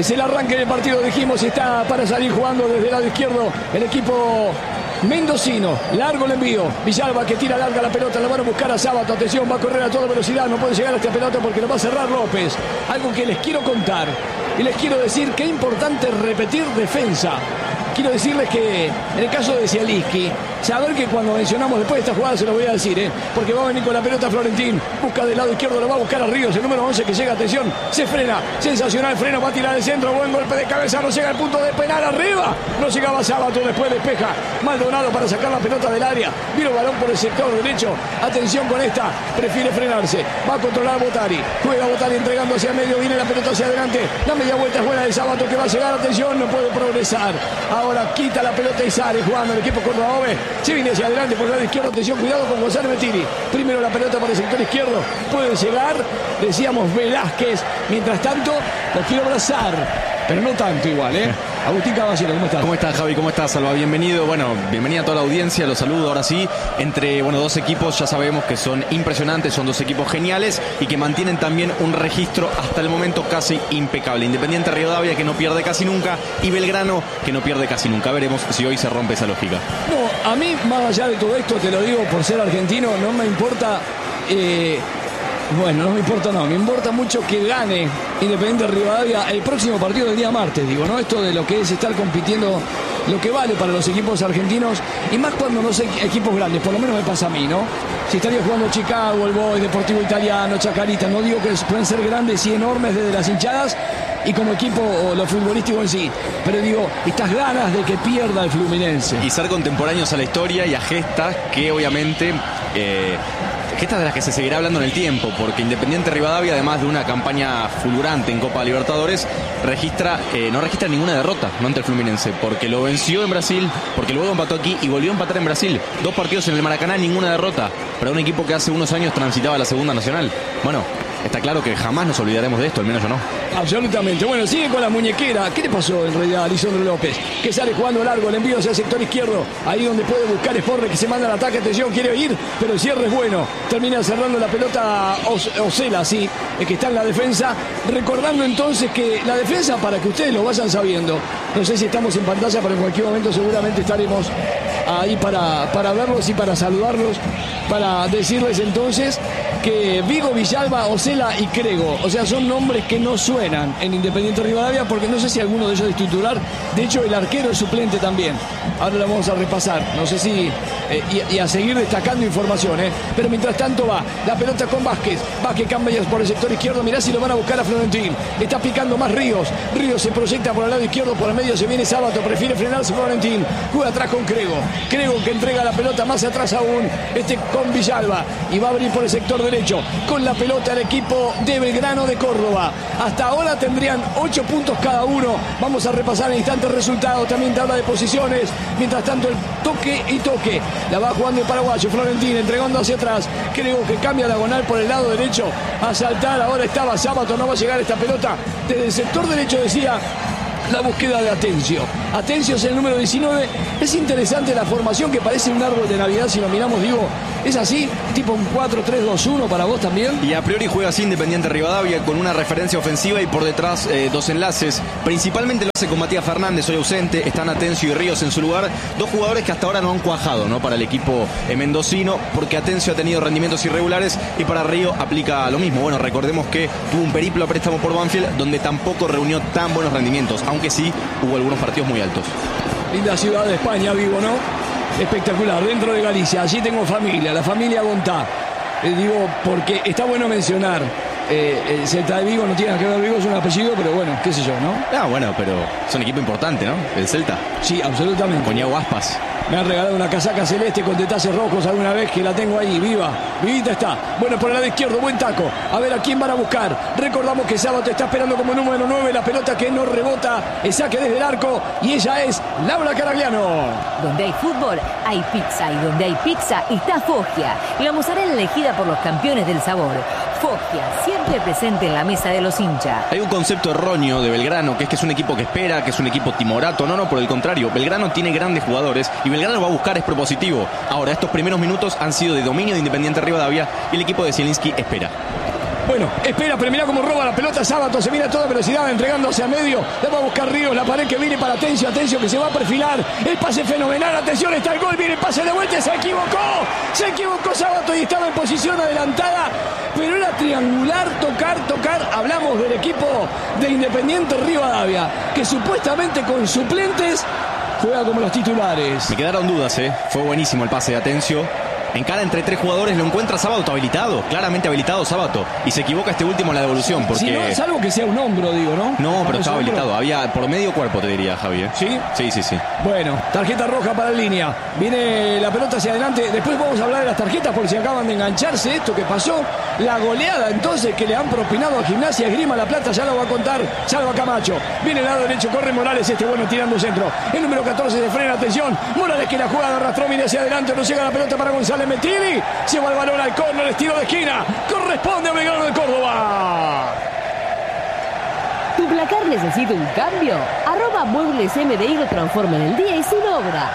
Es el arranque del partido, dijimos, y está para salir jugando desde el lado izquierdo el equipo mendocino. Largo el envío. Villalba que tira larga la pelota, la van a buscar a Sábato. Atención, va a correr a toda velocidad, no puede llegar a esta pelota porque lo va a cerrar López. Algo que les quiero contar y les quiero decir que es importante repetir defensa. Quiero decirles que en el caso de Zielinski, saber que cuando mencionamos después de esta jugada se lo voy a decir, porque va a venir con la pelota Florentín, busca del lado izquierdo, lo va a buscar a Ríos, el número 11 que llega, atención, se frena, sensacional freno, va a tirar el centro, buen golpe de cabeza, no llega al punto de penal, arriba, no llegaba Sábato, después despeja Maldonado para sacar la pelota del área, vino el balón por el sector derecho, atención con esta, prefiere frenarse, va a controlar Botari, juega Botari entregando hacia medio, viene la pelota hacia adelante, la media vuelta es buena de Sábato que va a llegar, atención, no puede progresar. Ahora quita la pelota y sale jugando el equipo cordobés. Se viene hacia adelante por el lado izquierdo. Atención, cuidado con Gonzalo Bettini. Primero la pelota por el sector izquierdo. Puede llegar, decíamos Velázquez. Mientras tanto, lo quiero abrazar. Pero no tanto igual, ¿eh? Agustín Caballero, ¿cómo estás? ¿Cómo estás, Javi? ¿Cómo estás, Salva? Bienvenido. Bueno, bienvenida a toda la audiencia. Los saludo ahora sí. Entre, dos equipos ya sabemos que son impresionantes, son dos equipos geniales y que mantienen también un registro hasta el momento casi impecable. Independiente Rivadavia, que no pierde casi nunca, y Belgrano, que no pierde casi nunca. Veremos si hoy se rompe esa lógica. No, a mí, más allá de todo esto, te lo digo por ser argentino, no me importa... Bueno, no me importa, no. Me importa mucho que gane Independiente Rivadavia el próximo partido del día martes, digo, ¿no? Esto de lo que es estar compitiendo, lo que vale para los equipos argentinos, y más cuando no sé equipos grandes, por lo menos me pasa a mí, ¿no? Si estaría jugando Chicago, el Boys, Deportivo Italiano, Chacarita, no digo que pueden ser grandes y enormes desde las hinchadas y como equipo o lo futbolístico en sí, pero digo, estas ganas de que pierda el Fluminense. Y ser contemporáneos a la historia y a gestas que obviamente... gestas de las que se seguirá hablando en el tiempo, porque Independiente Rivadavia, además de una campaña fulgurante en Copa Libertadores, no registra ninguna derrota ante el Fluminense, porque lo venció en Brasil, porque luego empató aquí y volvió a empatar en Brasil. 2 partidos en el Maracaná, ninguna derrota para un equipo que hace unos años transitaba la Segunda Nacional. Bueno, está claro que jamás nos olvidaremos de esto, al menos yo no. Absolutamente. Bueno, sigue con la muñequera. ¿Qué le pasó en realidad a Lisandro López? Que sale jugando largo, el envío hacia el sector izquierdo. Ahí donde puede buscar Sporre, que se manda al ataque. Atención, quiere ir, pero el cierre es bueno. Termina cerrando la pelota Osela, sí, que está en la defensa. Recordando entonces que la defensa, para que ustedes lo vayan sabiendo, no sé si estamos en pantalla, pero en cualquier momento seguramente estaremos ahí para verlos y para saludarlos, para decirles entonces que Vigo, Villalba, Osela y Crego, o sea, son nombres que no suenan en Independiente Rivadavia, porque no sé si alguno de ellos es titular. De hecho, el arquero es suplente también. Ahora lo vamos a repasar, no sé si y a seguir destacando información, pero mientras tanto va la pelota con Vázquez cambia por el sector izquierdo. Mirá si lo van a buscar a Florentín, está picando más Ríos se proyecta por el lado izquierdo, por el medio se viene Sábato, prefiere frenarse Florentín, juega atrás con Crego que entrega la pelota más atrás aún, con Villalba, y va a abrir por el sector derecho con la pelota el equipo de Belgrano de Córdoba. Hasta ahora tendrían 8 puntos cada uno. Vamos a repasar en instantes resultados, también tabla de posiciones. Mientras tanto, el toque la va jugando el paraguayo Florentín, entregando hacia atrás. Creo que cambia diagonal por el lado derecho a saltar. Ahora estaba Sábato, no va a llegar esta pelota desde el sector derecho, decía. La búsqueda de Atencio es el número 19. Es interesante la formación, que parece un árbol de Navidad si lo miramos, digo. ¿Es así? ¿Tipo un 4-3-2-1 para vos también? Y a priori juega así Independiente Rivadavia, con una referencia ofensiva y por detrás 2 enlaces. Principalmente lo hace con Matías Fernández, hoy ausente. Están Atencio y Ríos en su lugar. 2 jugadores que hasta ahora no han cuajado, ¿no? Para el equipo mendocino, porque Atencio ha tenido rendimientos irregulares y para Río aplica lo mismo. Bueno, recordemos que tuvo un periplo a préstamo por Banfield, donde tampoco reunió tan buenos rendimientos, aunque sí hubo algunos partidos muy altos. Linda ciudad de España, Vigo, ¿no? Espectacular, dentro de Galicia. Allí tengo familia, la familia Bontá. Digo, porque está bueno mencionar, el Celta de Vigo no tiene que ver, Vigo es un apellido, pero bueno, qué sé yo, ¿no? Ah, bueno, pero es un equipo importante, ¿no? El Celta. Sí, absolutamente. Con Iago Aspas. Me han regalado una casaca celeste con detalles rojos alguna vez, que la tengo ahí, vivita está. Bueno, por el lado izquierdo, buen taco. A ver a quién van a buscar. Recordamos que Sábato está esperando como número 9, la pelota que no rebota, el saque desde el arco, y ella es Laura Caragliano. Donde hay fútbol, hay pizza, y donde hay pizza está Foggia, la mozzarella elegida por los campeones del sabor. Foggia, siempre presente en la mesa de los hinchas. Hay un concepto erróneo de Belgrano, que es un equipo que espera, que es un equipo timorato. No, por el contrario, Belgrano tiene grandes jugadores y Belgrano lo va a buscar, es propositivo. Ahora, estos primeros minutos han sido de dominio de Independiente Rivadavia y el equipo de Zielinski espera. Bueno, espera, pero mirá cómo roba la pelota Sábato, se viene a toda velocidad entregando hacia medio, le va a buscar Ríos, la pared que viene para Atencio que se va a perfilar, el pase fenomenal, atención, está el gol, viene el pase de vuelta, se equivocó Sábato y estaba en posición adelantada, pero era triangular, tocar, hablamos del equipo de Independiente Rivadavia, que supuestamente con suplentes juega como los titulares. Me quedaron dudas, fue buenísimo el pase de Atencio. Encara entre 3 jugadores, lo encuentra Sábato habilitado, claramente habilitado Sábato, y se equivoca este último en la devolución, porque... Si no, es algo que sea un hombro, digo, ¿no? No, pero estaba habilitado, había por medio cuerpo, te diría, Javier. ¿Sí? Sí. Bueno, tarjeta roja para Línea, viene la pelota hacia adelante, después vamos a hablar de las tarjetas por si acaban de engancharse esto que pasó, la goleada entonces que le han propinado a Gimnasia Esgrima La Plata, ya lo va a contar Salva Camacho, viene el lado derecho, corre Morales, tirando centro, el número 14 se frena, atención, Morales que la jugada arrastró, mira hacia adelante, no llega la pelota para González Mettini, lleva el balón al córner, estilo de esquina, corresponde a Belgrano de Córdoba. ¿Tu placar necesita un cambio? @Muebles MDI lo transforma en el día y sin obra.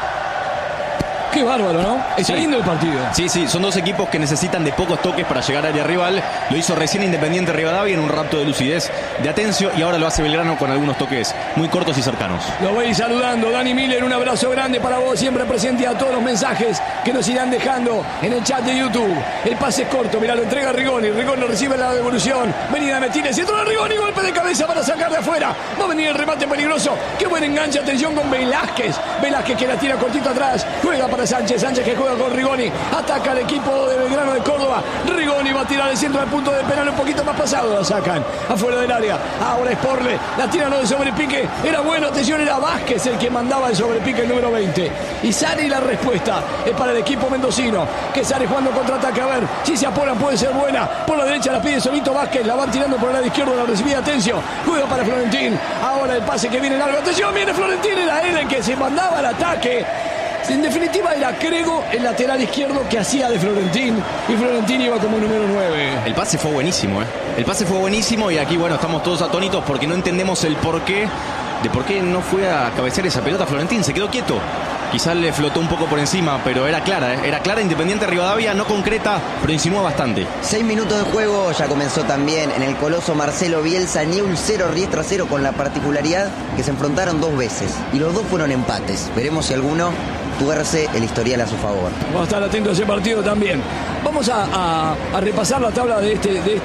Qué bárbaro, ¿no? Está lindo el partido. Sí, son dos equipos que necesitan de pocos toques para llegar al área rival. Lo hizo recién Independiente Rivadavia en un rapto de lucidez de Atencio y ahora lo hace Belgrano con algunos toques muy cortos y cercanos. Lo voy saludando, Dani Miller, un abrazo grande para vos, siempre presente a todos los mensajes que nos irán dejando en el chat de YouTube. El pase es corto, mirá, lo entrega Rigoni recibe la devolución, venida Mettini, centro de Rigoni, golpe de cabeza para sacar de afuera, va a venir el remate peligroso, qué buen enganche, atención con Velázquez que la tira cortito atrás, juega para Sánchez que juega con Rigoni, ataca al equipo de Belgrano de Córdoba, Rigoni va a tirar el centro del punto de penal, un poquito más pasado, la sacan afuera del área, ahora es Porle, la tira no de sobrepique, era bueno, atención, era Vázquez el que mandaba el sobrepique, el número 20, y sale la respuesta, es para el equipo mendocino, que sale jugando contraataque, a ver, si se apuran puede ser buena, por la derecha la pide solito Vázquez, la van tirando por el lado izquierdo, la recibida Atencio, juega para Florentín, ahora el pase que viene largo, atención, viene Florentín, era él el que se mandaba al ataque. En definitiva era Crego, el lateral izquierdo que hacía de Florentín, y Florentín iba como número 9. El pase fue buenísimo, El pase fue buenísimo y aquí, bueno, estamos todos atónitos porque no entendemos el porqué de por qué no fue a cabecear esa pelota Florentín, se quedó quieto. Quizás le flotó un poco por encima, pero era clara, Independiente Rivadavia no concreta, pero insinúa bastante. 6 minutos de juego, ya comenzó también en el coloso Marcelo Bielsa, Newell's 0, Riestra 0, con la particularidad que se enfrentaron 2 veces y los 2 fueron empates. Veremos si alguno tuerce el historial a su favor. Vamos a estar atentos a ese partido también. Vamos a repasar la tabla de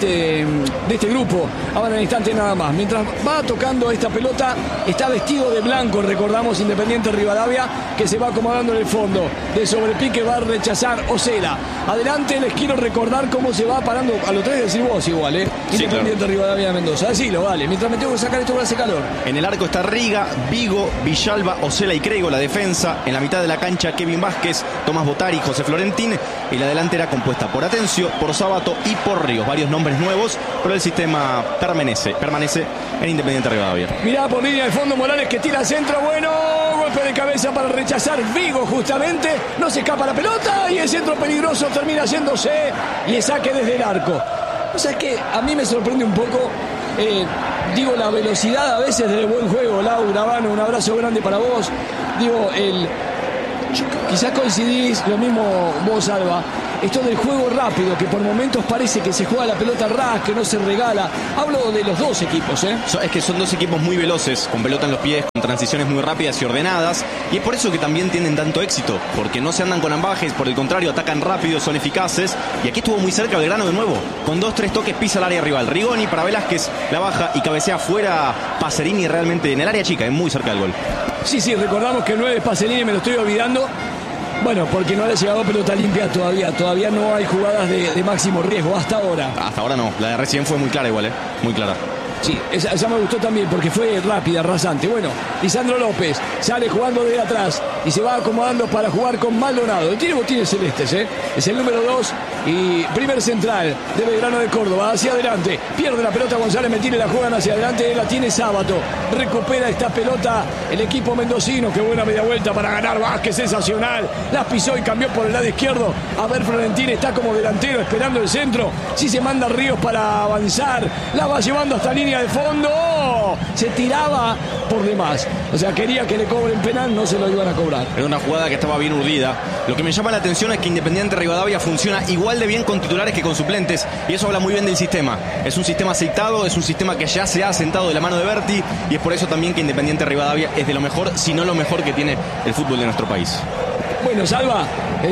este grupo. Ahora en un instante nada más. Mientras va tocando esta pelota, está vestido de blanco, recordamos, Independiente Rivadavia, que se va acomodando en el fondo. De sobrepique va a rechazar Ocela. Adelante les quiero recordar cómo se va parando. A los 3 decir vos igual, Independiente claro. Rivadavia de Mendoza. Decilo, vale. Mientras me tengo que sacar esto que hace calor. En el arco está Riga, Vigo, Villalba, Ocela y Crego, la defensa. En la mitad de la cancha, Kevin Vázquez, Tomás Botari, José Florentín. Y la delantera compuesta por Atencio, por Sábato y por Ríos. Varios nombres nuevos, pero el sistema permanece en Independiente Rivadavia. Mirá por línea de fondo Morales que tira al centro. Bueno, golpe de cabeza para rechazar Vigo justamente. No se escapa la pelota y el centro peligroso termina haciéndose y el saque desde el arco. O sea, es que a mí me sorprende un poco, la velocidad a veces del buen juego. Laura, Vano, un abrazo grande para vos. Quizás coincidís, lo mismo vos, Alba, esto del juego rápido, que por momentos parece que se juega la pelota ras, que no se regala. Hablo de los dos equipos, Es que son dos equipos muy veloces, con pelota en los pies, con transiciones muy rápidas y ordenadas, y es por eso que también tienen tanto éxito, porque no se andan con ambajes, por el contrario, atacan rápido, son eficaces, y aquí estuvo muy cerca Belgrano de nuevo, con 2-3 toques pisa el área rival. Rigoni para Velázquez, la baja y cabecea fuera Pacerini realmente en el área chica, muy cerca del gol. Sí, recordamos que el 9 es Pacerini, me lo estoy olvidando. Bueno, porque no le ha llegado pelota limpia todavía no hay jugadas de máximo riesgo hasta ahora. Hasta ahora no, la de recién fue muy clara igual, muy clara. Sí, esa me gustó también porque fue rápida, rasante. Bueno, Lisandro López sale jugando desde atrás y se va acomodando para jugar con Maldonado. Tiene botines celestes, es el número 2 y primer central de Belgrano de Córdoba. Hacia adelante, pierde la pelota González Mettini, la juegan hacia adelante, la tiene Sábato. Recupera esta pelota el equipo mendocino. Qué buena media vuelta para ganar Vázquez, sensacional. La pisó y cambió por el lado izquierdo. A ver, Florentín está como delantero esperando el centro. Si se manda Ríos para avanzar, la va llevando hasta línea de fondo. ¡Oh! Se tiraba por demás. O sea, quería que le cobren penal, no se lo iban a cobrar. Era una jugada que estaba bien urdida. Lo que me llama la atención es que Independiente Rivadavia funciona igual de bien con titulares que con suplentes, y eso habla muy bien del sistema. Es un sistema aceitado, es un sistema que ya se ha asentado de la mano de Berti, y es por eso también que Independiente Rivadavia es de lo mejor, si no lo mejor que tiene el fútbol de nuestro país. Bueno, Salva,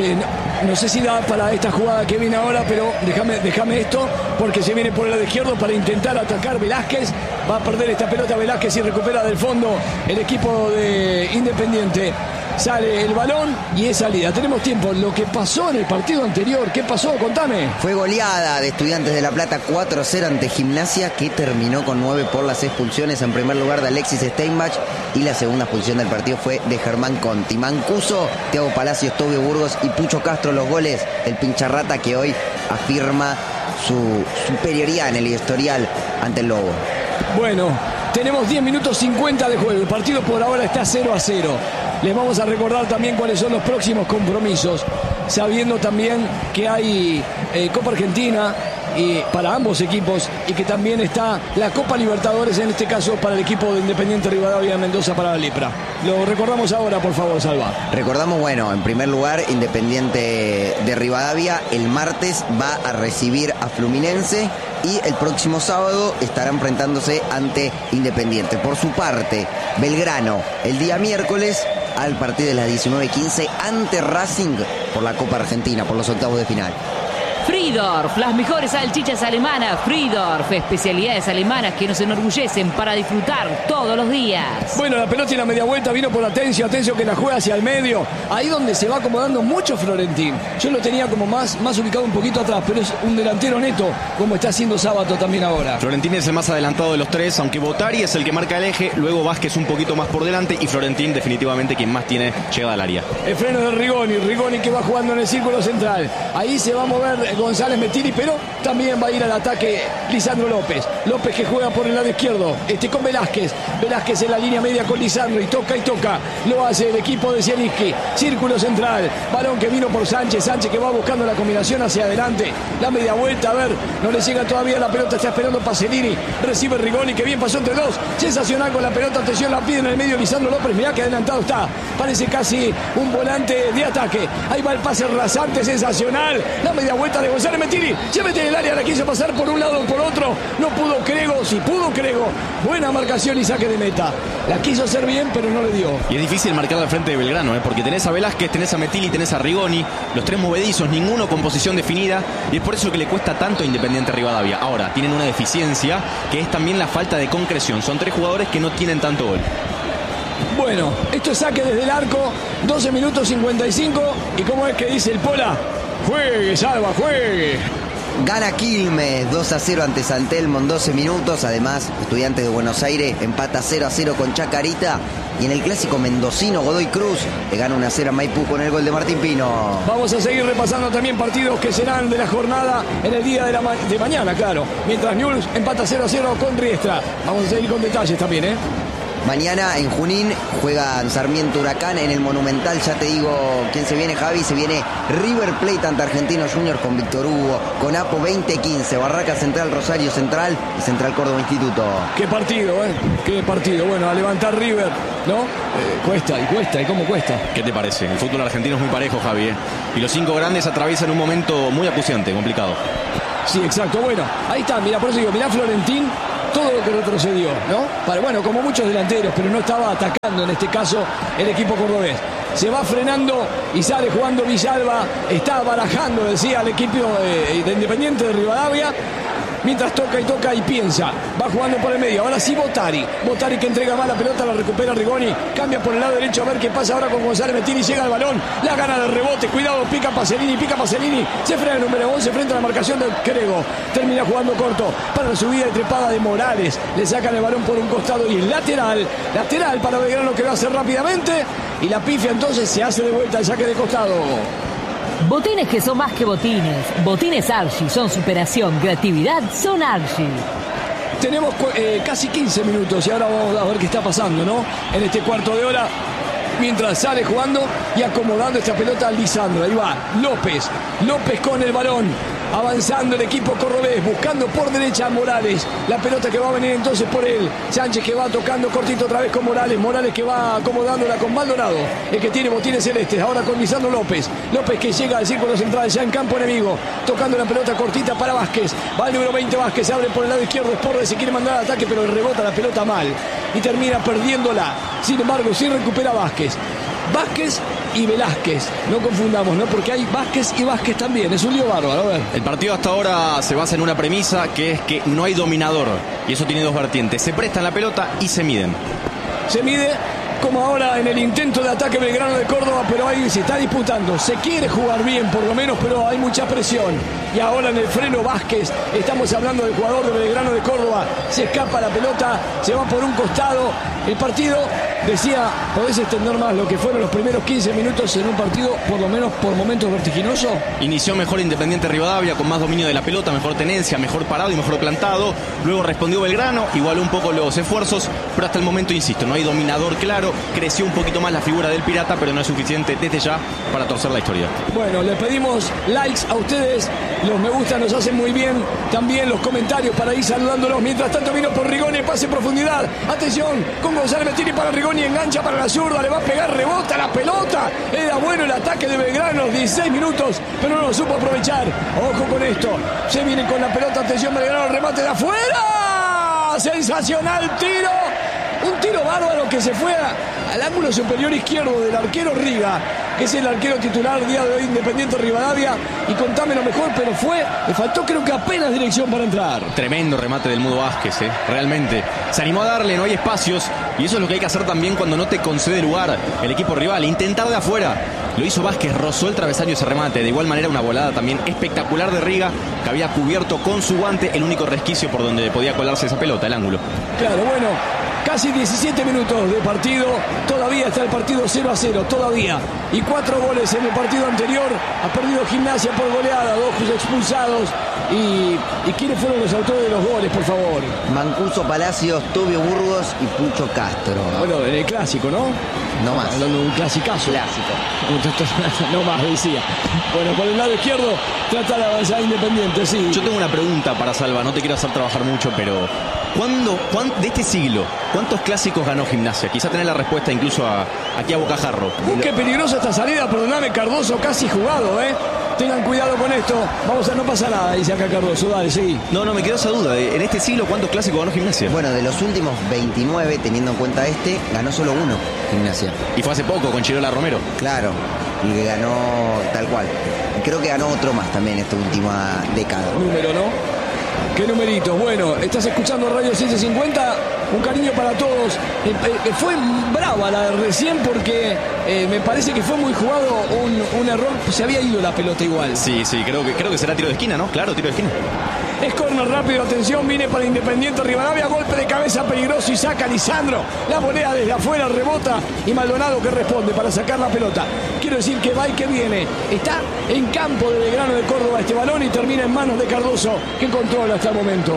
no sé si da para esta jugada que viene ahora, pero déjame esto, porque se viene por el lado izquierdo para intentar atacar Velázquez. Va a perder esta pelota Velázquez y recupera del fondo el equipo de Independiente. Sale el balón y es salida. Tenemos tiempo. Lo que pasó en el partido anterior, ¿qué pasó? Contame. Fue goleada de Estudiantes de La Plata 4-0 ante Gimnasia, que terminó con 9 por las expulsiones. En primer lugar de Alexis Steinbach, y la segunda expulsión del partido fue de Germán Conti. Mancuso, Thiago Palacios, Tobio Burgos y Pucho Castro los goles. El pincharrata que hoy afirma su superioridad en el historial ante el Lobo. Bueno, tenemos 10 minutos 50 de juego. El partido por ahora está 0-0. Les vamos a recordar también cuáles son los próximos compromisos, sabiendo también que hay Copa Argentina y para ambos equipos, y que también está la Copa Libertadores, en este caso para el equipo de Independiente Rivadavia de Mendoza, para la Lepra. Lo recordamos ahora, por favor, Salva. Recordamos, bueno, en primer lugar, Independiente de Rivadavia el martes va a recibir a Fluminense, y el próximo sábado estará enfrentándose ante Independiente. Por su parte, Belgrano el día miércoles al partido de las 19:15 ante Racing por la Copa Argentina, por los octavos de final. Friedorf, las mejores salchichas alemanas. Friedorf, especialidades alemanas que nos enorgullecen para disfrutar todos los días. Bueno, la pelota y la media vuelta vino por Atencio que la juega hacia el medio. Ahí donde se va acomodando mucho Florentín. Yo lo tenía como más ubicado un poquito atrás, pero es un delantero neto, como está haciendo Sábato también ahora. Florentín es el más adelantado de los tres, aunque Botari es el que marca el eje, luego Vázquez un poquito más por delante, y Florentín definitivamente quien más tiene llegada al área. El freno de Rigoni que va jugando en el círculo central. Ahí se va a mover González Mettini, pero también va a ir al ataque Lisandro López. López que juega por el lado izquierdo, con Velázquez. Velázquez en la línea media con Lisandro, y toca. Lo hace el equipo de Zielinski. Círculo central, balón que vino por Sánchez. Sánchez que va buscando la combinación hacia adelante. La media vuelta, a ver, no le llega todavía la pelota, está esperando Pasolini. Recibe Rigoni, que bien pasó entre dos. Sensacional con la pelota, atención, la pide en el medio Lisandro López. Mirá que adelantado está. Parece casi un volante de ataque. Ahí va el pase rasante, sensacional. La media vuelta de González Mettini. Se mete en el área, la quiso pasar por un lado o por otro. No pudo Crego, sí pudo Crego. Buena marcación y saque de meta. La quiso hacer bien, pero no le dio. Y es difícil marcar al frente de Belgrano, porque tenés a Velázquez, tenés a Mettini, tenés a Rigoni, los tres movedizos, ninguno con posición definida, y es por eso que le cuesta tanto a Independiente Rivadavia. Ahora, tienen una deficiencia, que es también la falta de concreción. Son tres jugadores que no tienen tanto gol. Bueno, esto es saque desde el arco, 12 minutos 55, y como es que dice el Pola, juegue, Salva, juegue. Gana Quilmes 2-0 ante San Telmo en 12 minutos. Además, Estudiantes de Buenos Aires empata 0-0 con Chacarita. Y en el clásico mendocino, Godoy Cruz le gana 1-0 a Maipú con el gol de Martín Pino. Vamos a seguir repasando también partidos que serán de la jornada en el día de mañana, claro. Mientras Newell's empata 0-0 con Riestra. Vamos a seguir con detalles también, ¿eh? Mañana en Junín juegan Sarmiento Huracán en el Monumental. Ya te digo quién se viene, Javi. Se viene River Plate ante Argentinos Juniors con Víctor Hugo. Con Apo 2015. Barraca Central, Rosario Central y Central Córdoba Instituto. Qué partido, ¿eh? Qué partido. Bueno, a levantar River, ¿no? Cuesta. ¿Y cómo cuesta? ¿Qué te parece? El fútbol argentino es muy parejo, Javi. Y los cinco grandes atraviesan un momento muy acuciante, complicado. Sí, exacto. Bueno, ahí está. Mirá, por eso digo, mirá Florentín. Todo lo que retrocedió, ¿no? Bueno, como muchos delanteros, pero no estaba atacando en este caso el equipo cordobés. Se va frenando y sale jugando Villalba. Está barajando, decía el equipo de Independiente de Rivadavia. Mientras toca y piensa. Va jugando por el medio. Ahora sí Botari que entrega mal la pelota, la recupera Rigoni. Cambia por el lado derecho a ver qué pasa ahora con González Mettini. Llega al balón. La gana de rebote. Cuidado, pica Pasolini. Se frena el número 11 frente a la marcación de Crego. Termina jugando corto para la subida y trepada de Morales. Le sacan el balón por un costado y el lateral para Belgrano, que va a hacer rápidamente. Y la pifia entonces se hace de vuelta el saque de costado. Botines que son más que botines. Botines Archie son superación, creatividad, son Archie. Tenemos casi 15 minutos y ahora vamos a ver qué está pasando, ¿no? En este cuarto de hora, mientras sale jugando y acomodando esta pelota a Lisandro. Ahí va López con el balón. avanzando el equipo cordobés, buscando por derecha a Morales, la pelota que va a venir entonces por él, Sánchez que va tocando cortito otra vez con Morales, Morales que va acomodándola con Maldonado, el que tiene botines celestes, ahora con Lisandro López que llega al círculo central ya en campo enemigo, tocando la pelota cortita para Vázquez, va el número 20 Vázquez, abre por el lado izquierdo, Sporre se quiere mandar al ataque pero le rebota la pelota mal y termina perdiéndola, sin embargo sí recupera Vázquez y Velázquez, no confundamos, ¿no? Porque hay Vázquez y Vázquez también, es un lío bárbaro. A ver. El partido hasta ahora se basa en una premisa que es que no hay dominador y eso tiene dos vertientes, se prestan la pelota y se miden. Se mide como ahora en el intento de ataque Belgrano de Córdoba, pero ahí se está disputando, se quiere jugar bien por lo menos, pero hay mucha presión. Y ahora en el freno Vázquez, estamos hablando del jugador de Belgrano de Córdoba, se escapa la pelota, se va por un costado. El partido, decía, podés extender más lo que fueron los primeros 15 minutos en un partido, por lo menos por momentos vertiginoso. Inició mejor Independiente Rivadavia, con más dominio de la pelota, mejor tenencia, mejor parado y mejor plantado. Luego respondió Belgrano, igualó un poco los esfuerzos, pero hasta el momento, insisto, no hay dominador claro. Creció un poquito más la figura del Pirata, pero no es suficiente desde ya para torcer la historia. Bueno, le pedimos likes a ustedes, los me gusta nos hacen muy bien, también los comentarios para ir saludándolos. Mientras tanto vino por Rigoni, pase en profundidad, atención, con González Mettini para Rigoni, engancha para la zurda, le va a pegar, rebota la pelota, era bueno el ataque de Belgrano, 16 minutos, pero no lo supo aprovechar. Ojo con esto, se viene con la pelota, atención Belgrano, remate de afuera, sensacional tiro. Un tiro bárbaro que se fue al ángulo superior izquierdo del arquero Riga, que es el arquero titular día de hoy Independiente Rivadavia. Y contámelo mejor, pero le faltó creo que apenas dirección para entrar. Tremendo remate del Mudo Vázquez, realmente. Se animó a darle, no hay espacios. Y eso es lo que hay que hacer también cuando no te concede lugar el equipo rival. Intentar de afuera. Lo hizo Vázquez, rozó el travesaño ese remate. De igual manera una volada también espectacular de Riga, que había cubierto con su guante el único resquicio por donde podía colarse esa pelota, el ángulo. Claro, bueno. Casi 17 minutos de partido, todavía está el partido 0-0, todavía. Y 4 goles en el partido anterior, ha perdido Gimnasia por goleada, 2 expulsados. ¿Y quiénes fueron los autores de los goles, por favor? Mancuso Palacios, Tobio Burgos y Pucho Castro. Bueno, en el clásico, ¿no? No más. Hablando de un clasicazo. No más, decía. Bueno, por el lado izquierdo trata de avanzar Independiente, sí. Yo tengo una pregunta para Salva, no te quiero hacer trabajar mucho, pero de este siglo, ¿cuántos clásicos ganó Gimnasia? Quizá tenés la respuesta incluso aquí a bocajarro. Qué peligrosa esta salida, perdóname, Cardoso casi jugado, ¿eh? Tengan cuidado con esto. No pasa nada, dice acá Cardoso, dale, seguí. No, me quedó esa duda. En este siglo, ¿cuántos clásicos ganó Gimnasia? Bueno, de los últimos 29, teniendo en cuenta ganó solo 1 Gimnasia. Y fue hace poco, con Chirola Romero. Claro, y que ganó tal cual. Y creo que ganó otro más también esta última década. Número, ¿no? ¿Qué numeritos? Bueno, estás escuchando Radio 750, un cariño para todos. Fue brava la de recién porque me parece que fue muy jugado un error, se había ido la pelota igual. Sí, creo que será tiro de esquina, ¿no? Claro, tiro de esquina. Es córner rápido, atención, viene para Independiente Rivadavia, golpe de cabeza peligroso y saca Lisandro. La volea desde afuera, rebota y Maldonado que responde para sacar la pelota. Quiero decir que va y que viene. Está en campo de Belgrano de Córdoba este balón y termina en manos de Cardoso, que controla hasta el momento.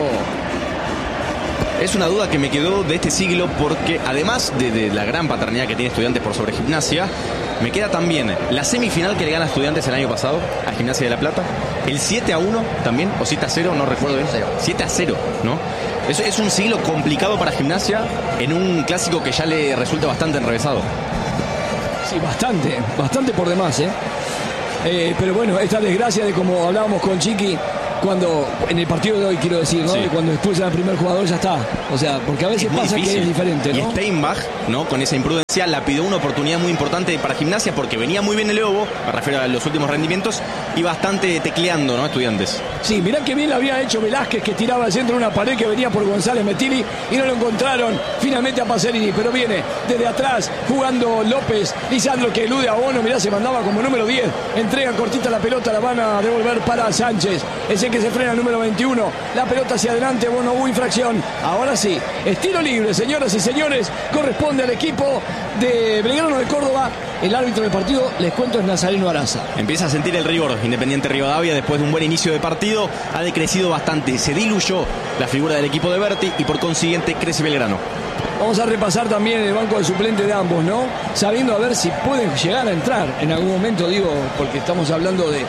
Es una duda que me quedó de este siglo porque además de la gran paternidad que tiene Estudiantes por sobre Gimnasia, me queda también la semifinal que le gana Estudiantes el año pasado a Gimnasia de La Plata, el 7-1 también, o 7-0, no recuerdo bien. 7-0, ¿no? Es un siglo complicado para Gimnasia en un clásico que ya le resulta bastante enrevesado. Sí, bastante por demás, pero bueno, esta desgracia de como hablábamos con Chiqui, cuando en el partido de hoy, quiero decir, ¿no? Sí. Cuando expulsan al primer jugador ya está. O sea, porque a veces pasa difícil. Que es diferente, ¿no? Y Steinbach, ¿no? Con esa imprudencia, la pidió una oportunidad muy importante para Gimnasia porque venía muy bien el Lobo, me refiero a los últimos rendimientos, y bastante tecleando, ¿no? Estudiantes. Sí, mirá que bien lo había hecho Velázquez, que tiraba al centro de una pared que venía por González Mettini y no lo encontraron finalmente a Pacerini, pero viene desde atrás jugando López, Lisandro que elude a Bono, mirá, se mandaba como número 10, entrega cortita la pelota, la van a devolver para Sánchez, ese que se frena el número 21, la pelota hacia adelante, Bono, hubo infracción, ahora sí, estilo libre, señoras y señores, corresponde al equipo de Belgrano de Córdoba. El árbitro del partido, les cuento, es Nazareno Araza. Empieza a sentir el rigor Independiente Rivadavia después de un buen inicio de partido, ha decrecido bastante, se diluyó la figura del equipo de Berti y por consiguiente crece Belgrano. Vamos a repasar también el banco de suplente de ambos, ¿no? Sabiendo a ver si pueden llegar a entrar en algún momento, digo, porque estamos hablando de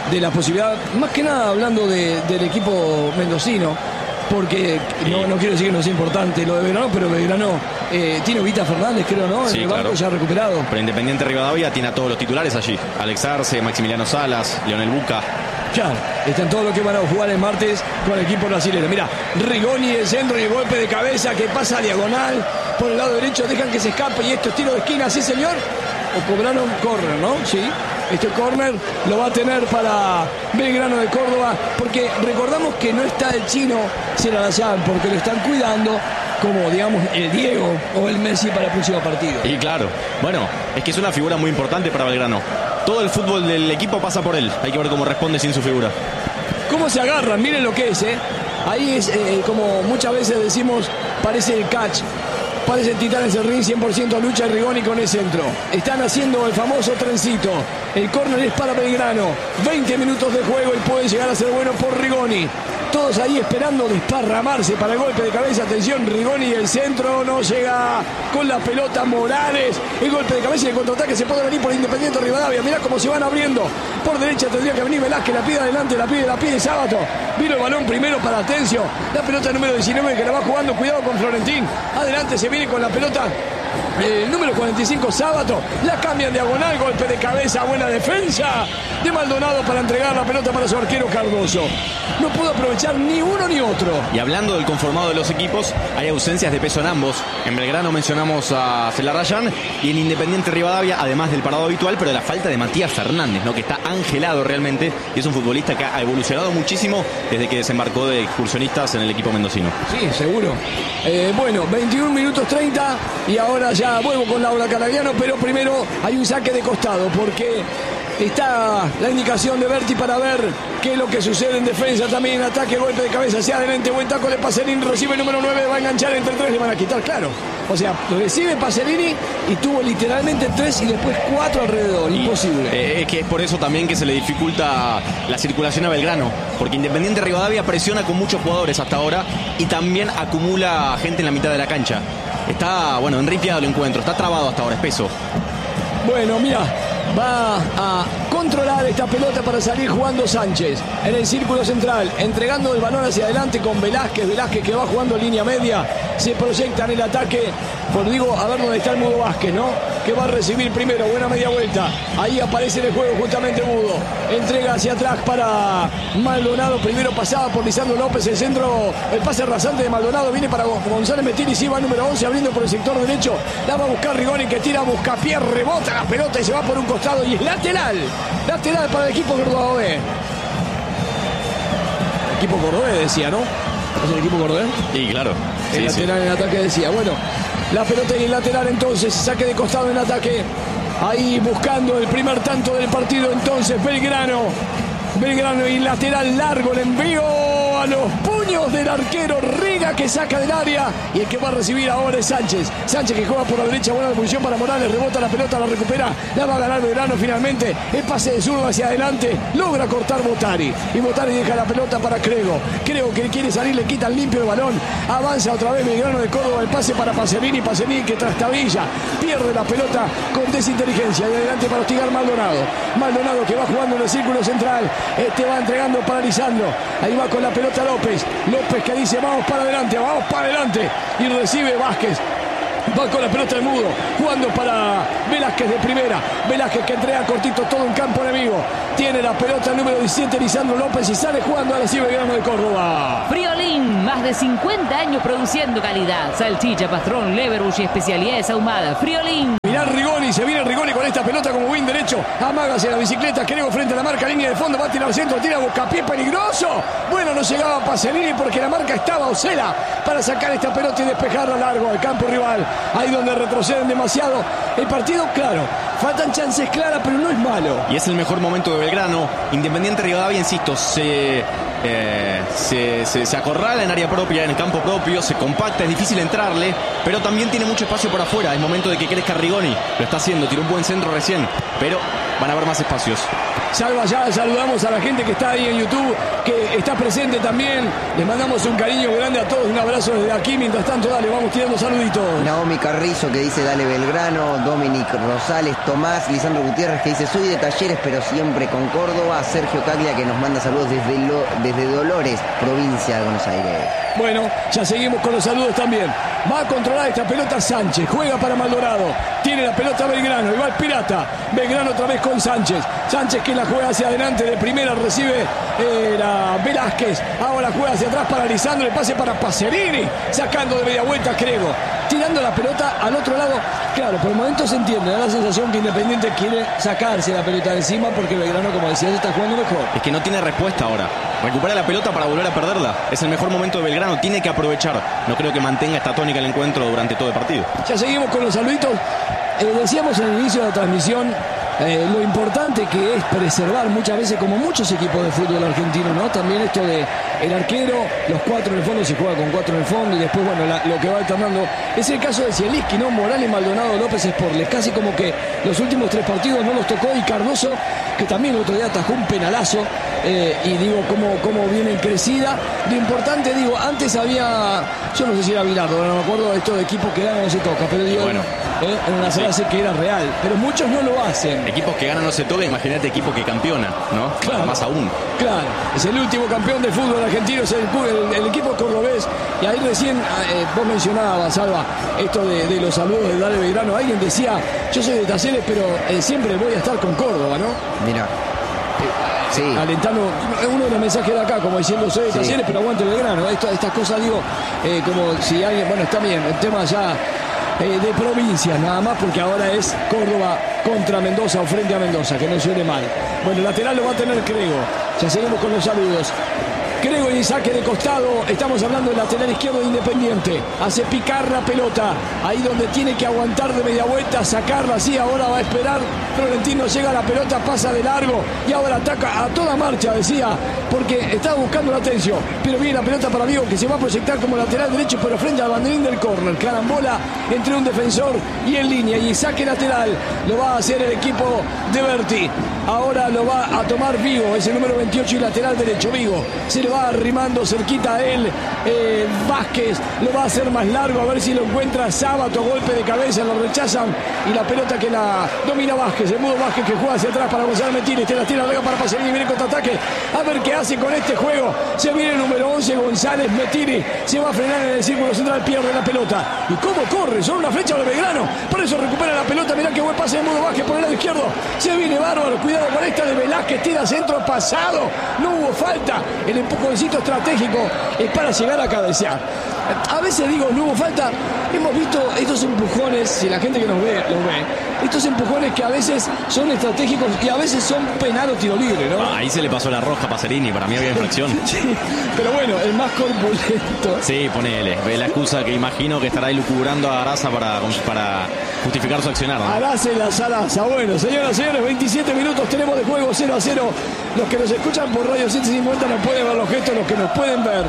de la posibilidad, más que nada hablando del equipo mendocino, porque no quiero decir que no sea importante lo de Belgrano, pero Belgrano tiene Vita Fernández, creo, ¿no? Sí, en el banco claro. ya recuperado. Pero Independiente Rivadavia tiene a todos los titulares allí. Alex Arce, Maximiliano Salas, Leonel Buca. Claro, están todos los que van a jugar el martes con el equipo brasileño. Mira, Rigoni el centro y el golpe de cabeza que pasa a diagonal por el lado derecho, dejan que se escape y esto es tiro de esquina, sí señor. O cobraron córner, ¿no? Sí. Este córner lo va a tener para Belgrano de Córdoba, porque recordamos que no está el chino Celarayán, porque lo están cuidando como, digamos, el Diego o el Messi para el próximo partido. Y claro, bueno, es que es una figura muy importante para Belgrano. Todo el fútbol del equipo pasa por él. Hay que ver cómo responde sin su figura. ¿Cómo se agarran? Miren lo que es, ¿eh? Ahí es, como muchas veces decimos, parece el catch. Parecen titanes el ring, 100% lucha Rigoni con el centro. Están haciendo el famoso trencito. El córner es para Belgrano. 20 minutos de juego y puede llegar a ser bueno por Rigoni. Todos ahí esperando desparramarse para el golpe de cabeza. Atención, Rigoni y el centro no llega con la pelota Morales. El golpe de cabeza y el contraataque se puede venir por Independiente Rivadavia. Mirá cómo se van abriendo. Por derecha tendría que venir Velázquez, la pide adelante, la pide Sábato. Vino el balón primero para Atencio. La pelota número 19 que la va jugando. Cuidado con Florentín. Adelante se viene con la pelota. El número 45, Sábato, la cambia en diagonal, golpe de cabeza, buena defensa de Maldonado para entregar la pelota para su arquero Cardoso. No pudo aprovechar ni uno ni otro. Y hablando del conformado de los equipos, hay ausencias de peso en ambos. En Belgrano mencionamos a Celarayán y en Independiente Rivadavia, además del parado habitual, pero la falta de Matías Fernández, ¿no? Que está angelado realmente y es un futbolista que ha evolucionado muchísimo desde que desembarcó de excursionistas en el equipo mendocino. Sí, seguro. Bueno, 21 minutos 30 y ahora ya vuelvo con Laura Caraviano, pero primero hay un saque de costado porque está la indicación de Berti para ver qué es lo que sucede en defensa, también en ataque, golpe de cabeza hacia adelante, buen taco de Pacerini, recibe el número 9, va a enganchar entre 3, le van a quitar, claro. O sea, recibe Pacerini y tuvo literalmente 3 y después 4 alrededor, imposible. Es que es por eso también que se le dificulta la circulación a Belgrano, porque Independiente Rivadavia presiona con muchos jugadores hasta ahora y también acumula gente en la mitad de la cancha. Está, bueno, enripiado el encuentro, está trabado hasta ahora, espeso. Bueno, mira, va a controlar esta pelota para salir jugando Sánchez en el círculo central, entregando el balón hacia adelante con Velázquez que va jugando en línea media, se proyecta en el ataque, a ver dónde está el Mudo Vázquez, ¿no? Que va a recibir primero, buena media vuelta, ahí aparece en el juego justamente Mudo, entrega hacia atrás para Maldonado, primero pasaba por Lisandro López, el centro, el pase rasante de Maldonado, viene para González Metini, sí va número 11, abriendo por el sector derecho, la va a buscar Rigoni que tira, busca pie, rebota la pelota y se va por un costado y es lateral para el equipo cordobés. El equipo cordobés decía, ¿no? ¿Es el equipo cordobés? Y claro. El lateral en ataque decía. Bueno, la pelota y el lateral entonces, saque de costado en ataque. Ahí buscando el primer tanto del partido entonces Belgrano y lateral largo, el envío a los puños del arquero Riga que saca del área y el que va a recibir ahora es Sánchez que juega por la derecha, buena devolución para Morales, rebota la pelota, la recupera, la va a ganar Belgrano finalmente, el pase de zurdo hacia adelante, logra cortar Botari y Botari deja la pelota para Crego que quiere salir, le quitan limpio el balón, avanza otra vez Belgrano de Córdoba, el pase para Pacerini que trastabilla, pierde la pelota con desinteligencia y adelante para hostigar Maldonado que va jugando en el círculo central, va entregando para Lisandro, ahí va con la pelota López que dice vamos para adelante y recibe Vázquez, va con la pelota el Mudo, jugando para Velázquez de primera, Velázquez que entrega cortito todo en campo enemigo, tiene la pelota el número 17 Lisandro López y sale jugando ahora sí Belgrano de Córdoba. Friolín, más de 50 años produciendo calidad, salchicha, pastrón, leverbush y especialidades ahumadas. Friolín. Mirá Rigoni, se viene Rigoni con esta pelota como win derecho, amaga hacia la bicicleta, Crego frente a la marca, línea de fondo, va a tirar al centro, tira Bocapié, peligroso. Bueno, no llegaba Pacerini porque la marca estaba Osela para sacar esta pelota y despejarla largo al campo rival, ahí donde retroceden demasiado. El partido, claro, faltan chances claras, pero no es malo. Y es el mejor momento de Belgrano. Independiente Rivadavia, insisto, se acorrala en área propia, en el campo propio, se compacta, es difícil entrarle, pero también tiene mucho espacio por afuera. Es momento de que crezca Rigoni, lo está haciendo, tiró un buen centro recién, pero van a haber más espacios. Salva, ya saludamos a la gente que está ahí en YouTube, que está presente también. Les mandamos un cariño grande a todos, un abrazo desde aquí. Mientras tanto, dale, vamos tirando saluditos. Naomi Carrizo, que dice dale Belgrano. Dominic Rosales, Tomás, Lisandro Gutiérrez, que dice soy de Talleres pero siempre con Córdoba. Sergio Caglia, que nos manda saludos desde Dolores, provincia de Buenos Aires. Bueno, ya seguimos con los saludos también. Va a controlar esta pelota Sánchez, juega para Maldonado, tiene la pelota Belgrano, y va el Pirata. Belgrano otra vez con Sánchez. Sánchez que la juega hacia adelante, de primera recibe la Velázquez. Ahora juega hacia atrás para Lisandro, el pase para Pacerini, sacando de media vuelta Crego, tirando la pelota al otro lado. Claro, por el momento se entiende, da la sensación que Independiente quiere sacarse la pelota de encima porque Belgrano, como decías, está jugando mejor. Es que no tiene respuesta ahora. Recupera la pelota para volver a perderla. Es el mejor momento de Belgrano, tiene que aprovechar. No creo que mantenga esta tónica el encuentro durante todo el partido. Ya seguimos con los saluditos. Decíamos en el inicio de la transmisión lo importante que es preservar muchas veces, como muchos equipos de fútbol argentino, ¿no? También esto de el arquero, los 4 en el fondo, se juega con 4 en el fondo y después, bueno, lo que va alternando. Es el caso de Zielinski, ¿no? Morales, Maldonado, López, Sporles. Casi como que los últimos 3 partidos no los tocó, y Cardoso, que también el otro día atajó un penalazo. Y digo, cómo viene crecida. Lo importante, digo, antes había, yo no sé si era Bilardo, no me acuerdo de estos equipos que ganan no se toca, pero digo, bueno, en una frase que era real, pero muchos no lo hacen. Equipos que ganan no se toca, imagínate equipos que campeonan, ¿no? Claro, más aún. Claro, es el último campeón de fútbol argentino, es el equipo cordobés. Y ahí recién vos mencionabas, Salva, esto de los saludos de Dale Belgrano. Alguien decía, yo soy de Talleres, pero siempre voy a estar con Córdoba, ¿no? Mira. Sí. Alentando, uno de los mensajes de acá, como diciendo soy de Talleres, pero aguante Belgrano. Estas cosas, digo, como si alguien, bueno, está bien, el tema ya de provincias, nada más, porque ahora es Córdoba contra Mendoza o frente a Mendoza, que no suene mal. Bueno, el lateral lo va a tener Crego. Ya seguimos con los saludos. Crego y saque de costado. Estamos hablando del lateral izquierdo de Independiente. Hace picar la pelota. Ahí donde tiene que aguantar de media vuelta, sacarla así. Ahora va a esperar. Florentino llega a la pelota, pasa de largo. Y ahora ataca a toda marcha, decía. Porque estaba buscando la atención. Pero viene la pelota para Vigo, que se va a proyectar como lateral derecho, pero frente al banderín del córner. Carambola entre un defensor y en línea. Y saque lateral lo va a hacer el equipo de Berti. Ahora lo va a tomar Vigo. Es el número 28 y lateral derecho. Vigo se le va arrimando cerquita a él. Vázquez lo va a hacer más largo, a ver si lo encuentra Sábato. Golpe de cabeza, lo rechazan. Y la pelota que la domina Vázquez. El mudo Vázquez, que juega hacia atrás para Gonzalo Metini. La tira larga para Pacerini y viene contraataque. A ver qué hace con este juego. Se viene el número 11, González Metini. Se va a frenar en el círculo central, pierde la pelota. Y cómo corre, son una flecha de Belgrano. Por eso recupera la pelota. Mirá qué buen pase de mudo Vázquez por el lado izquierdo. Se viene bárbaro. Cuidado con esta de Velázquez. Tira centro pasado. No hubo falta. El empujoncito estratégico es para llegar a cabecear. A veces digo, no hubo falta. Hemos visto estos empujones, si la gente que nos ve, lo ve, estos empujones que a veces son estratégicos y a veces son penal o tiro libre, ¿no? Ahí se le pasó la roja a Pacerini, para mí había infracción. Sí, pero bueno, el más corpulento. Sí, ponele. Ve la excusa que imagino que estará ahí lucubrando a Araza para justificar su accionar, ¿no? Araza y la Zaraza. Bueno, señoras y señores, 27 minutos tenemos de juego, 0-0. Los que nos escuchan por Radio 750 no pueden ver los gestos, los que nos pueden ver.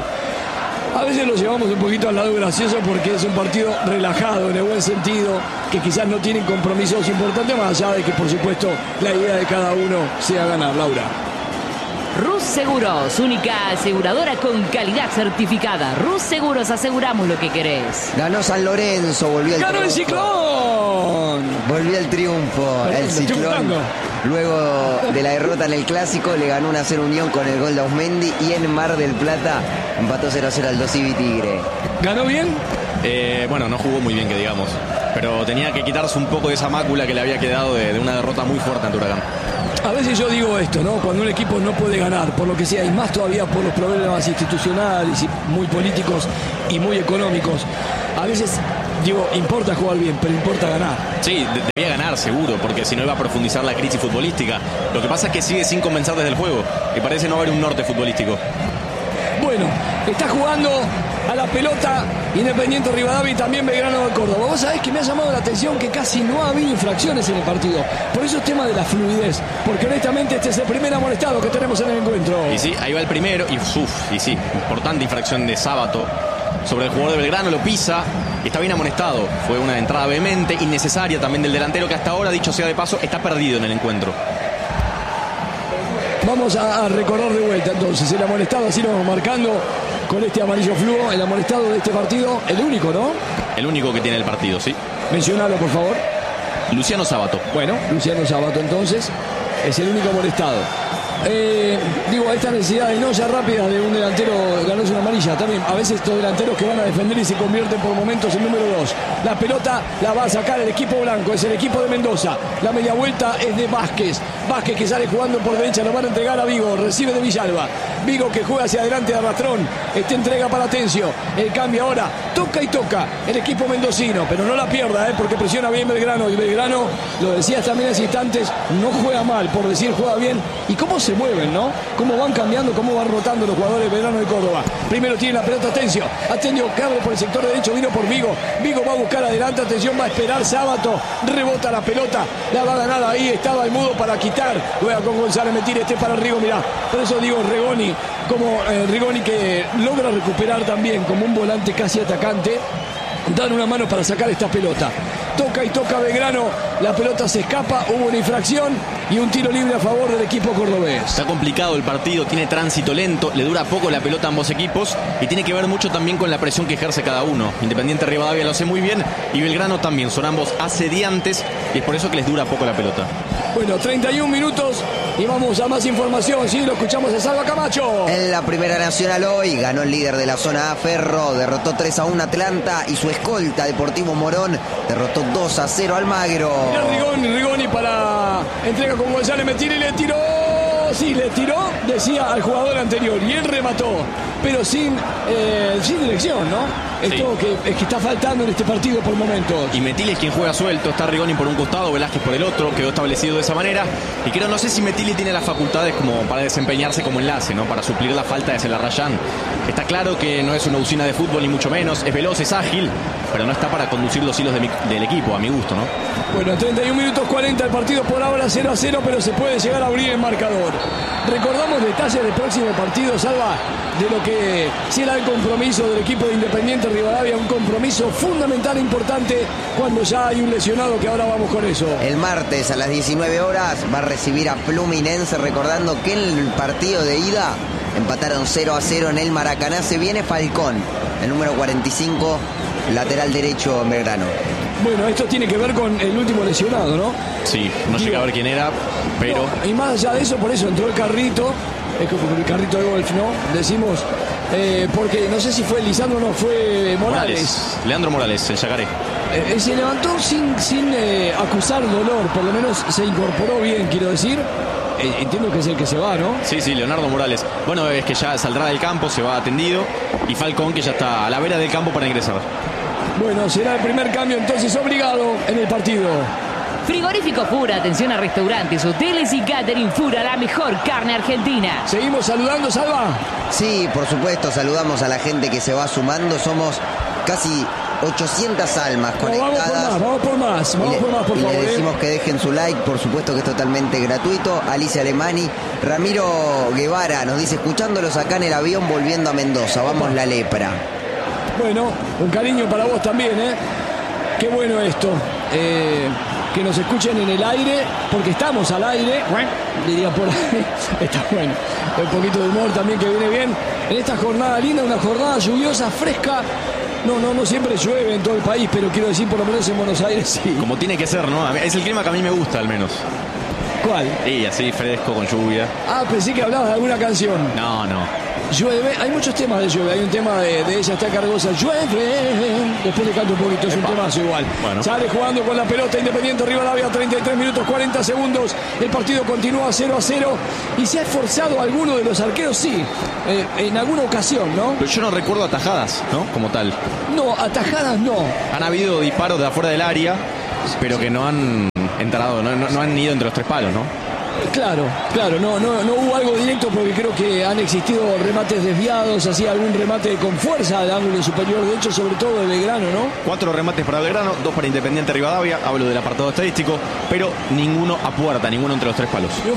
A veces lo llevamos un poquito al lado gracioso porque es un partido relajado en el buen sentido, que quizás no tienen compromisos importantes, más allá de que por supuesto la idea de cada uno sea ganar. Laura. Rus Seguros, única aseguradora con calidad certificada. Rus Seguros, aseguramos lo que querés. Ganó San Lorenzo, volvió el ¡ganó el Ciclón! Volvió el triunfo, el Ciclón. Luego de la derrota en el Clásico, le ganó 1-0 Unión con el gol de Ausmendi, y en Mar del Plata empató 0-0 al Dosivi Tigre. ¿Ganó bien? Bueno, no jugó muy bien, que digamos, pero tenía que quitarse un poco de esa mácula que le había quedado de una derrota muy fuerte ante Huracán. A veces yo digo esto, ¿no? Cuando un equipo no puede ganar, por lo que sea, y más todavía por los problemas institucionales y muy políticos y muy económicos, a veces digo, importa jugar bien, pero importa ganar. Sí, debía ganar seguro, porque si no iba a profundizar la crisis futbolística. Lo que pasa es que sigue sin convencer desde el juego, y parece no haber un norte futbolístico. Bueno, está jugando a la pelota Independiente Rivadavia y también Belgrano de Córdoba. Vos sabés que me ha llamado la atención que casi no ha habido infracciones en el partido. Por eso es tema de la fluidez, porque honestamente este es el primer amonestado que tenemos en el encuentro. Y sí, ahí va el primero, y sí, importante infracción de Sábato sobre el jugador de Belgrano, lo pisa y está bien amonestado. Fue una entrada vehemente, innecesaria también del delantero, que hasta ahora, dicho sea de paso, está perdido en el encuentro. Vamos a recorrer de vuelta entonces. El amonestado, así nos vamos marcando con este amarillo fluo. El amonestado de este partido, el único, ¿no? El único que tiene el partido, sí. Mencionalo, por favor. Luciano Sábato. Bueno, Luciano Sábato entonces es el único amonestado. Esta necesidad de noya rápida de un delantero ganarse una amarilla. También a veces estos delanteros que van a defender y se convierten por momentos en número 2. La pelota la va a sacar el equipo blanco, es el equipo de Mendoza. La media vuelta es de Vázquez. Vázquez que sale jugando por derecha, lo van a entregar a Vigo, recibe de Villalba. Vigo que juega hacia adelante de Arrastrón. Esta entrega para Atencio. El cambio ahora, toca y toca el equipo mendocino, pero no la pierda, porque presiona bien Belgrano. Y Belgrano, lo decías también hace instantes, no juega mal, por decir juega bien. Y cómo se mueven, ¿no? Cómo van cambiando, cómo van rotando los jugadores de Belgrano de Córdoba. Primero tiene la pelota Atencio. Atencio que abre por el sector derecho, vino por Vigo. Vigo va a buscar adelante, Atención va a esperar Sábato. Rebota la pelota, la va a ganar ahí. Estaba el mudo para quitar. Juega con González, me tira para Rigo, mirá. Por eso digo Rigoni, como Rigoni que logra recuperar también como un volante casi atacante. Dan una mano para sacar esta pelota. Toca y toca Belgrano, la pelota se escapa, hubo una infracción y un tiro libre a favor del equipo cordobés. Está complicado el partido, tiene tránsito lento, le dura poco la pelota a ambos equipos y tiene que ver mucho también con la presión que ejerce cada uno. Independiente Rivadavia lo hace muy bien y Belgrano también, son ambos asediantes y es por eso que les dura poco la pelota. Bueno, 31 minutos y vamos a más información, ¿sí? Lo escuchamos a Salva Camacho. En la Primera Nacional hoy ganó el líder de la zona A, Ferro, derrotó 3-1 Atlanta y su escolta Deportivo Morón derrotó 2-0 Almagro. Mirá Rigoni para entrega con González, me tira y le tiró. Sí, le tiró, decía al jugador anterior y él remató, pero sin dirección, ¿no? Sí. Esto que está faltando en este partido por momentos. Y Metili es quien juega suelto, está Rigoni por un costado, Velázquez por el otro, quedó establecido de esa manera. Y creo, no sé si Metili tiene las facultades como para desempeñarse como enlace, ¿no? Para suplir la falta de Celarrayán. Está claro que no es una usina de fútbol ni mucho menos, es veloz, es ágil, pero no está para conducir los hilos del equipo, a mi gusto, ¿no? Bueno, 31 minutos 40 el partido por ahora 0-0, pero se puede llegar a abrir el marcador. Recordamos detalles del próximo partido, Salva, de lo que será el compromiso del equipo de Independiente Rivadavia, un compromiso fundamental e importante cuando ya hay un lesionado, que ahora vamos con eso. El martes a las 19 horas va a recibir a Fluminense, recordando que en el partido de ida empataron 0-0 en el Maracaná. Se viene Falcón, el número 45, lateral derecho en Belgrano. Bueno, esto tiene que ver con el último lesionado, ¿no? Sí, no llegué a ver quién era, pero... No, y más allá de eso, por eso entró el carrito, es como el carrito de golf, ¿no? Decimos, porque no sé si fue Lisandro o no, fue Morales. Leandro Morales, el Yacaré. Se levantó sin acusar dolor, por lo menos se incorporó bien, quiero decir. Entiendo que es el que se va, ¿no? Sí, Leonardo Morales. Bueno, es que ya saldrá del campo, se va atendido. Y Falcón, que ya está a la vera del campo para ingresar. Bueno, será el primer cambio entonces obligado en el partido. Frigorífico Fura, atención a restaurantes, hoteles y catering. Fura, la mejor carne argentina. Seguimos saludando, Salva. Sí, por supuesto, saludamos a la gente que se va sumando. Somos casi 800 almas conectadas. Vamos por más, por y favor. le decimos que dejen su like, por supuesto que es totalmente gratuito. Alicia Alemani, Ramiro Guevara nos dice, escuchándolos acá en el avión volviendo a Mendoza, vamos la lepra. Bueno, un cariño para vos también, ¿eh? Qué bueno esto. Que nos escuchen en el aire, porque estamos al aire, diría por ahí. Está bueno. Un poquito de humor también que viene bien. En esta jornada linda, una jornada lluviosa, fresca. No siempre llueve en todo el país, pero quiero decir, por lo menos en Buenos Aires sí. Como tiene que ser, ¿no? Es el clima que a mí me gusta, al menos. ¿Cuál? Sí, así, fresco, con lluvia. Ah, pensé que hablabas de alguna canción. No. Llueve, hay muchos temas de llueve. Hay un tema de ella está cargosa, llueve. Después le canto un poquito, es un temazo igual. Bueno. Sale jugando con la pelota Independiente Rivadavia, 33 minutos 40 segundos. El partido continúa 0-0. Y se ha esforzado alguno de los arqueros, sí, en alguna ocasión, ¿no? Pero yo no recuerdo atajadas, ¿no? Como tal. No, atajadas no. Han habido disparos de afuera del área, pero que no han entrado, no han ido entre los tres palos, ¿no? Claro, no hubo algo directo, porque creo que han existido remates desviados, así algún remate con fuerza al ángulo superior, de hecho, sobre todo de Belgrano, ¿no? 4 remates para Belgrano, 2 para Independiente Rivadavia, hablo del apartado estadístico, pero ninguno a puerta, ninguno entre los tres palos.